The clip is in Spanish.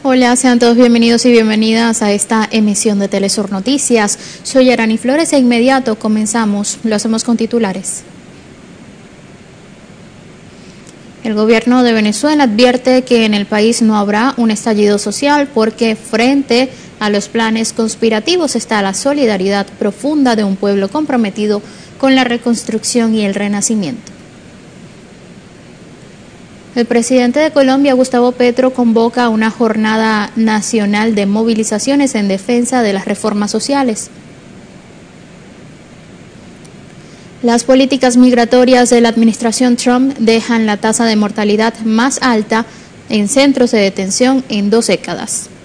Hola, sean todos bienvenidos y bienvenidas a esta emisión de Telesur Noticias. Soy Arani Flores e inmediato comenzamos. Lo hacemos con titulares. El gobierno de Venezuela advierte que en el país no habrá un estallido social porque frente a los planes conspirativos está la solidaridad profunda de un pueblo comprometido con la reconstrucción y el renacimiento. El presidente de Colombia, Gustavo Petro, convoca una jornada nacional de movilizaciones en defensa de las reformas sociales. Las políticas migratorias de la administración Trump dejan la tasa de mortalidad más alta en centros de detención en 2 décadas.